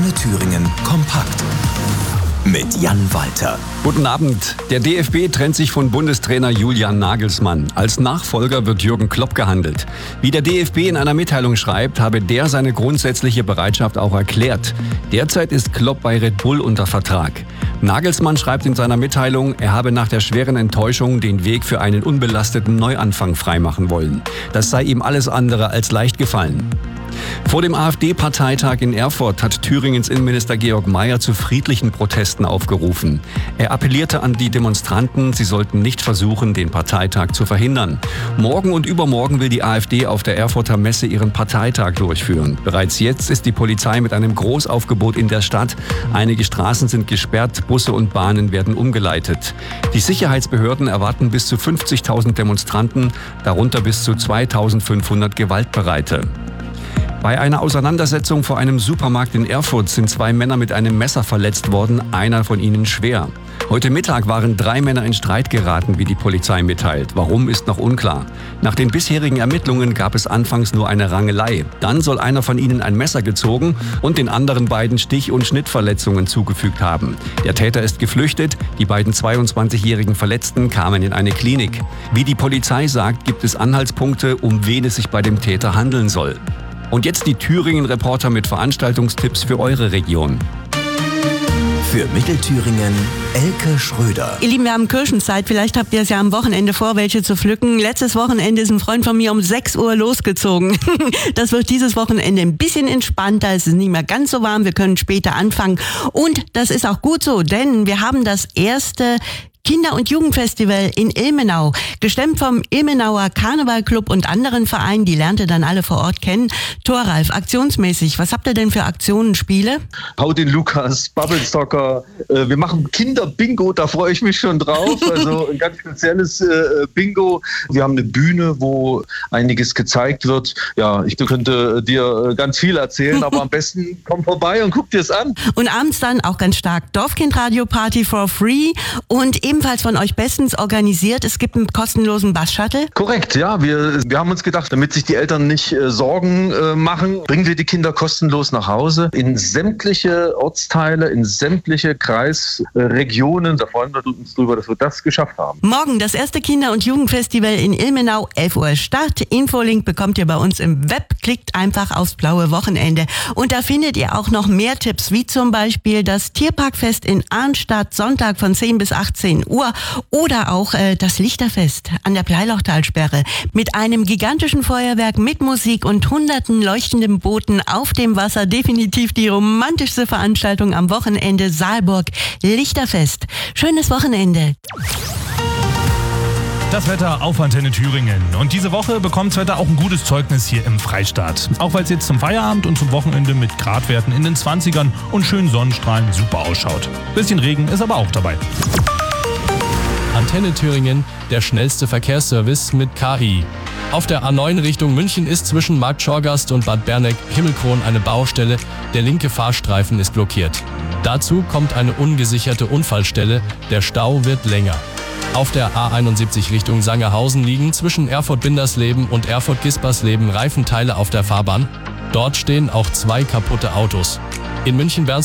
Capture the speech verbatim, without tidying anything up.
Antenne Thüringen kompakt mit Jan Walter. Guten Abend. Der D F B trennt sich von Bundestrainer Julian Nagelsmann. Als Nachfolger wird Jürgen Klopp gehandelt. Wie der D F B in einer Mitteilung schreibt, habe der seine grundsätzliche Bereitschaft auch erklärt. Derzeit ist Klopp bei Red Bull unter Vertrag. Nagelsmann schreibt in seiner Mitteilung, er habe nach der schweren Enttäuschung den Weg für einen unbelasteten Neuanfang freimachen wollen. Das sei ihm alles andere als leicht gefallen. Vor dem AfD-Parteitag in Erfurt hat Thüringens Innenminister Georg Mayer zu friedlichen Protesten aufgerufen. Er appellierte an die Demonstranten, sie sollten nicht versuchen, den Parteitag zu verhindern. Morgen und übermorgen will die AfD auf der Erfurter Messe ihren Parteitag durchführen. Bereits jetzt ist die Polizei mit einem Großaufgebot in der Stadt. Einige Straßen sind gesperrt, Busse und Bahnen werden umgeleitet. Die Sicherheitsbehörden erwarten bis zu fünfzigtausend Demonstranten, darunter bis zu zweitausendfünfhundert Gewaltbereite. Bei einer Auseinandersetzung vor einem Supermarkt in Erfurt sind zwei Männer mit einem Messer verletzt worden, einer von ihnen schwer. Heute Mittag waren drei Männer in Streit geraten, wie die Polizei mitteilt. Warum, ist noch unklar. Nach den bisherigen Ermittlungen gab es anfangs nur eine Rangelei. Dann soll einer von ihnen ein Messer gezogen und den anderen beiden Stich- und Schnittverletzungen zugefügt haben. Der Täter ist geflüchtet, die beiden zweiundzwanzigjährigen Verletzten kamen in eine Klinik. Wie die Polizei sagt, gibt es Anhaltspunkte, um wen es sich bei dem Täter handeln soll. Und jetzt die Thüringen-Reporter mit Veranstaltungstipps für eure Region. Für Mittelthüringen Elke Schröder. Ihr Lieben, wir haben Kirchenzeit. Vielleicht habt ihr es ja am Wochenende vor, welche zu pflücken. Letztes Wochenende ist ein Freund von mir um sechs Uhr losgezogen. Das wird dieses Wochenende ein bisschen entspannter. Es ist nicht mehr ganz so warm. Wir können später anfangen. Und das ist auch gut so, denn wir haben das erste Kinder- und Jugendfestival in Ilmenau. Gestemmt vom Ilmenauer Karnevalclub und anderen Vereinen, die lernt ihr dann alle vor Ort kennen. Thoralf, aktionsmäßig, was habt ihr denn für Aktionen, Spiele? Hau den Lukas, Bubble Soccer, äh, wir machen Kinder-Bingo, da freue ich mich schon drauf. Also ein ganz spezielles äh, Bingo. Wir haben eine Bühne, wo einiges gezeigt wird. Ja, ich könnte dir ganz viel erzählen, aber am besten komm vorbei und guck dir es an. Und abends dann auch ganz stark Dorfkind-Radio-Party for free und ebenfalls von euch bestens organisiert. Es gibt einen kostenlosen Bus-Shuttle. Korrekt, ja. Wir, wir haben uns gedacht, damit sich die Eltern nicht äh, Sorgen äh, machen, bringen wir die Kinder kostenlos nach Hause in sämtliche Ortsteile, in sämtliche Kreisregionen. Äh, da freuen wir uns drüber, dass wir das geschafft haben. Morgen das erste Kinder- und Jugendfestival in Ilmenau, elf Uhr Start. Infolink bekommt ihr bei uns im Web. Klickt einfach aufs blaue Wochenende. Und da findet ihr auch noch mehr Tipps, wie zum Beispiel das Tierparkfest in Arnstadt, Sonntag von zehn bis achtzehn Uhr oder auch äh, das Lichterfest an der Bleilochtalsperre mit einem gigantischen Feuerwerk mit Musik und hunderten leuchtenden Booten auf dem Wasser. Definitiv die romantischste Veranstaltung am Wochenende. Saalburg Lichterfest. Schönes Wochenende. Das Wetter auf Antenne Thüringen. Und diese Woche bekommt das Wetter auch ein gutes Zeugnis hier im Freistaat. Auch weil es jetzt zum Feierabend und zum Wochenende mit Gradwerten in den zwanzigern und schönen Sonnenstrahlen super ausschaut. Bisschen Regen ist aber auch dabei. Antenne Thüringen, der schnellste Verkehrsservice mit K I. Auf der A neun Richtung München ist zwischen Markt Schorgast und Bad Berneck-Himmelkron eine Baustelle. Der linke Fahrstreifen ist blockiert. Dazu kommt eine ungesicherte Unfallstelle. Der Stau wird länger. Auf der A einundsiebzig Richtung Sangerhausen liegen zwischen Erfurt-Bindersleben und Erfurt-Gispersleben Reifenteile auf der Fahrbahn. Dort stehen auch zwei kaputte Autos. In München